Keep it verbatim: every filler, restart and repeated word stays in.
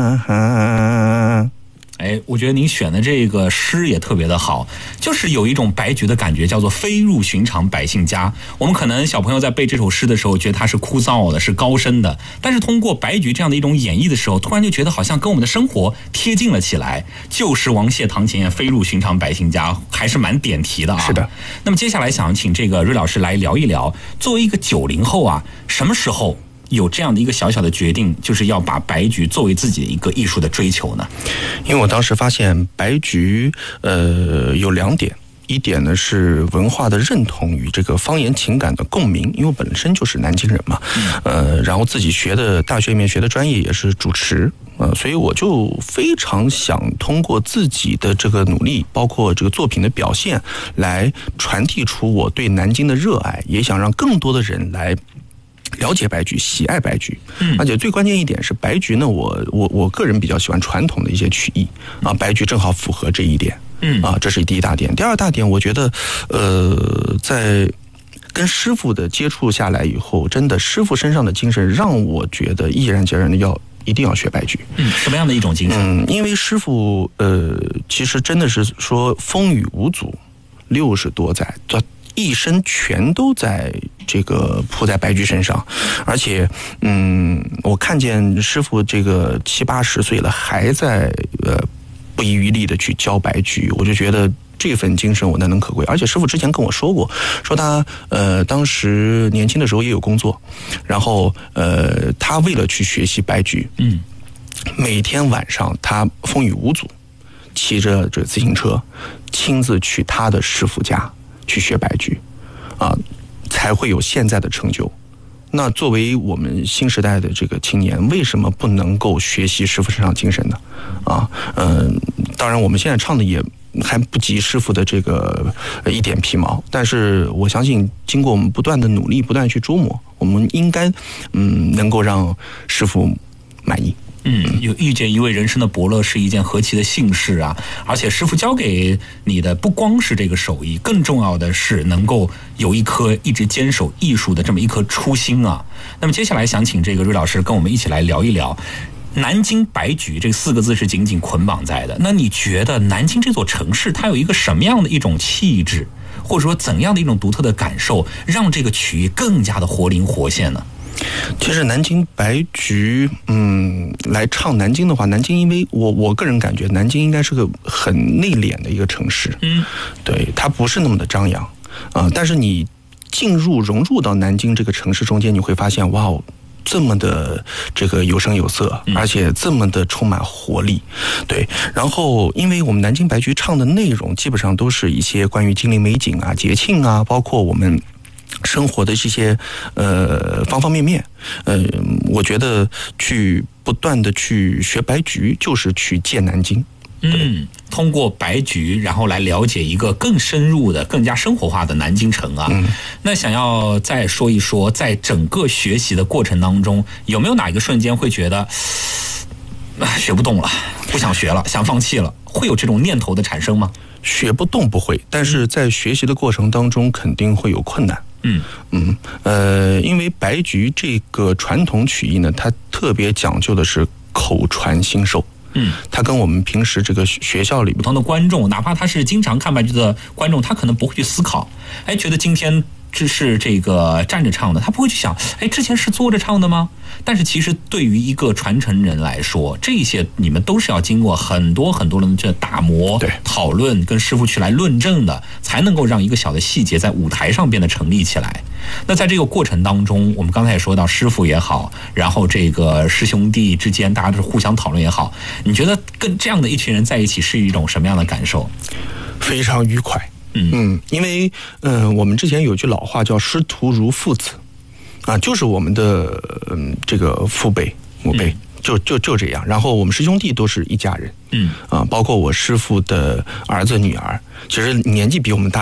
啊。 哎，我觉得您选的这个诗也特别的好，就是有一种白菊的感觉，叫做飞入寻常百姓家。我们可能小朋友在背这首诗的时候，觉得它是枯燥的，是高深的，但是通过白菊这样的一种演绎的时候，突然就觉得好像跟我们的生活贴近了起来。旧时王谢堂前燕，飞入寻常百姓家，还是蛮点题的啊。 是的。 那么接下来想请这个芮老师来聊一聊，作为一个九零后啊，什么时候有这样的一个小小的决定，就是要把白菊作为自己的一个艺术的追求呢？ 因为我当时发现白菊呃有两点，一点呢是文化的认同与这个方言情感的共鸣，因为我本身就是南京人嘛，呃，然后自己学的大学里面学的专业也是主持，呃，所以我就非常想通过自己的这个努力，包括这个作品的表现，来传递出我对南京的热爱，也想让更多的人来了解白菊，喜爱白菊，嗯，而且最关键一点是白菊呢，我我我个人比较喜欢传统的一些曲艺啊，白菊正好符合这一点，嗯啊，这是第一大点。第二大点，我觉得，呃，在跟师傅的接触下来以后，真的师傅身上的精神让我觉得毅然决然的要一定要学白菊。 嗯，什么样的一种精神？ 嗯，因为师傅呃，其实真的是说风雨无阻，六十多载，这一生全都在这个扑在白菊身上，而且，嗯，我看见师傅这个七八十岁了，还在呃不遗余力的去教白菊，我就觉得这份精神我难能可贵。而且师傅之前跟我说过，说他呃当时年轻的时候也有工作，然后呃他为了去学习白菊，嗯，每天晚上他风雨无阻，骑着这自行车，亲自去他的师傅家去学白菊，啊，才会有现在的成就。那作为我们新时代的这个青年，为什么不能够学习师傅身上精神呢？啊，嗯，当然我们现在唱的也还不及师傅的这个一点皮毛，但是我相信经过我们不断的努力，不断去琢磨，我们应该嗯能够让师傅满意。 嗯，有遇见一位人生的伯乐是一件何其的幸事啊！而且师傅教给你的不光是这个手艺，更重要的是能够有一颗一直坚守艺术的这么一颗初心啊。那么接下来想请这个芮老师跟我们一起来聊一聊南京白菊这四个字是紧紧捆绑在的。那你觉得南京这座城市它有一个什么样的一种气质，或者说怎样的一种独特的感受，让这个曲艺更加的活灵活现呢？ 其实南京白菊，嗯，来唱南京的话，南京因为我我个人感觉，南京应该是个很内敛的一个城市，嗯，对，它不是那么的张扬啊、呃。但是你进入融入到南京这个城市中间，你会发现，哇哦，这么的这个有声有色，而且这么的充满活力，对。然后，因为我们南京白菊唱的内容基本上都是一些关于金陵美景啊、节庆啊，包括我们生活的这些呃方方面面，呃，我觉得去不断的去学白菊，就是去见南京。 嗯，通过白菊，然后来了解一个更深入的、更加生活化的南京城啊。嗯，那想要再说一说，在整个学习的过程当中，有没有哪一个瞬间会觉得学不动了，不想学了，想放弃了，会有这种念头的产生吗？ 学不动不会，但是在学习的过程当中肯定会有困难。嗯嗯呃，因为白菊这个传统曲艺呢，它特别讲究的是口传心授。嗯，它跟我们平时这个学校里不同的观众，哪怕他是经常看白菊的观众，他可能不会去思考，哎，觉得今天这是这个站着唱的，他不会去想，哎，之前是坐着唱的吗？但是其实对于一个传承人来说，这些你们都是要经过很多很多人的打磨、讨论，跟师傅去来论证的，才能够让一个小的细节在舞台上变得成立起来。那在这个过程当中，我们刚才也说到师傅也好，然后这个师兄弟之间大家都是互相讨论也好，你觉得跟这样的一群人在一起是一种什么样的感受？ 非常愉快。嗯，因为嗯、呃，我们之前有句老话叫师徒如父子，啊，就是我们的嗯这个父辈母辈、嗯、就就就这样。然后我们师兄弟都是一家人，嗯啊，包括我师父的儿子女儿，其实年纪比我们大。